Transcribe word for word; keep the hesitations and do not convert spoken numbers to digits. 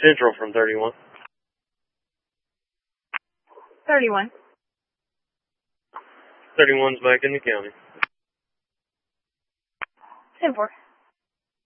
Central from thirty-one. thirty-one. thirty-one's back in the county. ten four.